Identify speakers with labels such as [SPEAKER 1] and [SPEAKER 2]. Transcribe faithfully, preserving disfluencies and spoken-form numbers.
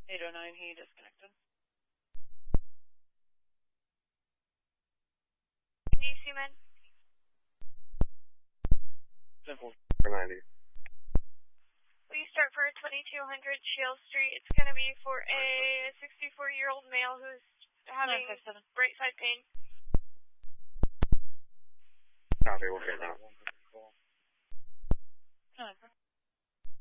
[SPEAKER 1] eight oh nine, he disconnected.
[SPEAKER 2] D C man.
[SPEAKER 3] Simple ninety.
[SPEAKER 2] Will you start for twenty-two hundred Shale Street? It's going to be for a sixty-four-year-old male who's having right side pain.
[SPEAKER 3] Copy, we'll get that.